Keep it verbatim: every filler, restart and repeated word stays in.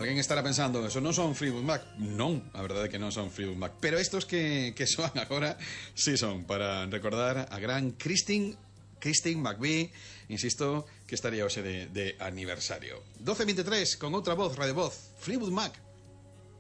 Alguén estará pensando, eso non son Fleetwood Mac. Non, a verdade é que non son Fleetwood Mac. Pero estos que, que soan agora, sí son, para recordar a gran Christine, Christine McVie, insisto, que estaría hoxe de, de aniversario. doce veintitrés, con outra voz, Radio Voz, Fleetwood Mac.